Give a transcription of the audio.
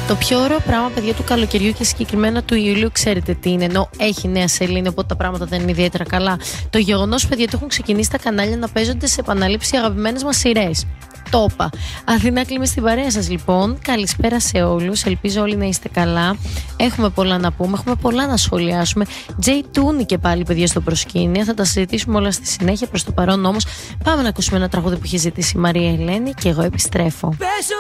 Το πιο ωραίο πράγμα, παιδιά, του καλοκαιριού και συγκεκριμένα του Ιουλίου, ξέρετε τι είναι? Ενώ έχει νέα σελήνη, οπότε τα πράγματα δεν είναι ιδιαίτερα καλά. Το γεγονός, παιδιά, ότι έχουν ξεκινήσει τα κανάλια να παίζονται σε επαναλήψη αγαπημένες μας σειρές. Το είπα. Αθηνά, κλείνουμε στην παρέα σας λοιπόν. Καλησπέρα σε όλους. Ελπίζω όλοι να είστε καλά. Έχουμε πολλά να πούμε, έχουμε πολλά να σχολιάσουμε. Τζέι Τούνι και πάλι, παιδιά, στο προσκήνιο. Θα τα συζητήσουμε όλα στη συνέχεια. Προς το παρόν όμως, πάμε να ακούσουμε ένα τραγούδι που έχει ζητήσει η Μαρία Ελένη και εγώ επιστρέφω.